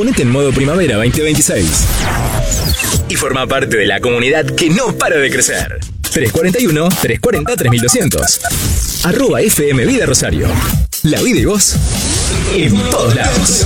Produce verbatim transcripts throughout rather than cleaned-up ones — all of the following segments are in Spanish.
Ponete en modo primavera veinte veintiséis. Y forma parte de la comunidad que no para de crecer. tres cuarenta y uno, tres cuarenta, tres mil doscientos. Arroba F M Vida Rosario. La vida y vos en todos lados.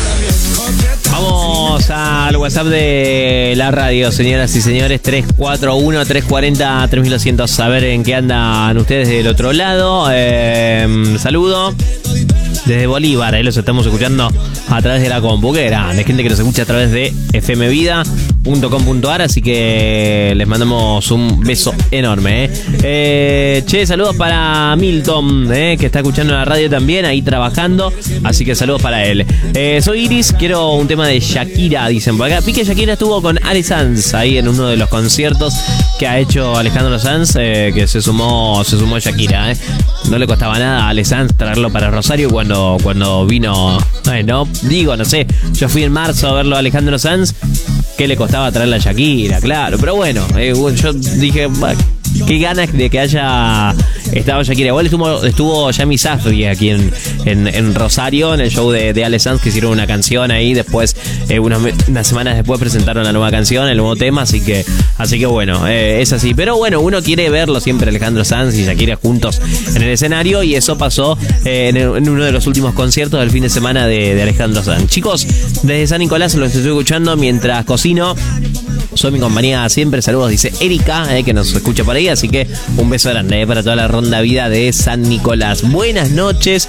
Vamos al WhatsApp de la radio, señoras y señores, tres cuatro uno, tres cuarenta, tres mil doscientos. A ver en qué andan ustedes del otro lado. Eh, saludo desde Bolívar, eh, los estamos escuchando a través de la compu. Qué grande, gente que nos escucha a través de f m vida punto com punto a r, así que les mandamos un beso enorme. Eh. Eh, che, saludos para Milton, eh, que está escuchando la radio también, ahí trabajando, así que saludos para él. Eh, soy Iris, quiero un tema de Shakira, dicen por acá. Vi que Shakira estuvo con Ale Sanz ahí en uno de los conciertos que ha hecho Alejandro Sanz, eh, que se sumó, se sumó Shakira. Eh. No le costaba nada a Ale Sanz traerlo para Rosario cuando, cuando vino, eh, no, digo, no sé, yo fui en marzo a verlo a Alejandro Sanz. ¿Qué le costaba traerla a Shakira? Claro, pero bueno, eh, yo dije, qué ganas de que haya estado Shakira. Igual estuvo, estuvo Yami Safdie aquí en, en, en Rosario, en el show de, de Ale Sanz, que hicieron una canción ahí. Después, eh, unas, unas semanas después presentaron la nueva canción, el nuevo tema. Así que, así que bueno, eh, es así. Pero bueno, uno quiere verlo siempre, Alejandro Sanz y Shakira juntos en el escenario. Y eso pasó eh, en, en uno de los últimos conciertos del fin de semana de, de Alejandro Sanz. Chicos, desde San Nicolás los estoy escuchando mientras cocino. Soy mi compañía siempre. Saludos, dice Erika, eh, que nos escucha por ahí. Así que un beso grande eh, para toda la ronda vida de San Nicolás. Buenas noches.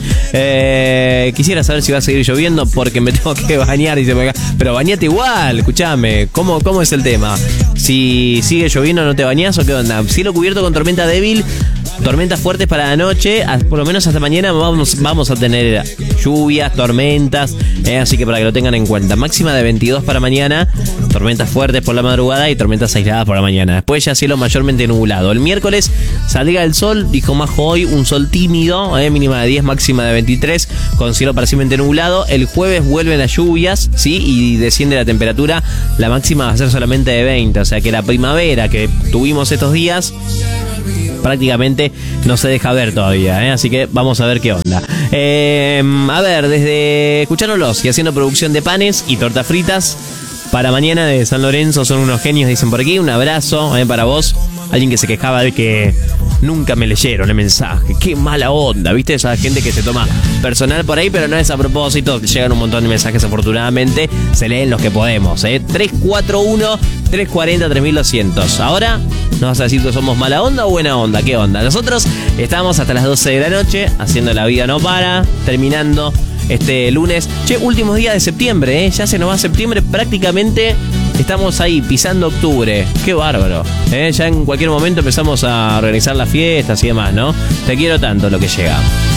Eh, quisiera saber si va a seguir lloviendo porque me tengo que bañar, dice por acá. Pero bañate igual, escuchame. ¿Cómo, ¿Cómo es el tema? Si sigue lloviendo, ¿no te bañás o qué onda? Cielo cubierto con tormenta débil. Tormentas fuertes para la noche, por lo menos hasta mañana vamos, vamos a tener lluvias, tormentas, eh, así que para que lo tengan en cuenta. Máxima de veintidós para mañana, tormentas fuertes por la madrugada y tormentas aisladas por la mañana. Después ya cielo mayormente nublado. El miércoles saldrá el sol, dijo Majo hoy, un sol tímido, eh, mínima de diez, máxima de veintitrés, con cielo parcialmente nublado. El jueves vuelven las lluvias, sí, y desciende la temperatura, la máxima va a ser solamente de veinte, o sea que la primavera que tuvimos estos días prácticamente no se deja ver todavía, ¿eh? Así que vamos a ver qué onda. Eh, a ver, desde escuchándolos y haciendo producción de panes y tortas fritas para mañana de San Lorenzo, son unos genios, dicen por aquí. Un abrazo eh, para vos. Alguien que se quejaba de que nunca me leyeron el mensaje. Qué mala onda, ¿viste? Esa gente que se toma personal por ahí, pero no es a propósito. Llegan un montón de mensajes, afortunadamente. Se leen los que podemos, ¿eh? tres cuatro uno, tres cuarenta, tres mil doscientos. Ahora, ¿nos vas a decir que somos mala onda o buena onda? ¿Qué onda? Nosotros estamos hasta las doce de la noche, haciendo La Vida No Para, terminando este lunes. Che, últimos días de septiembre, ¿eh? Ya se nos va septiembre, prácticamente estamos ahí, pisando octubre. Qué bárbaro, ¿eh? Ya en cualquier momento empezamos a organizar las fiestas y demás, ¿no? Te quiero tanto lo que llega.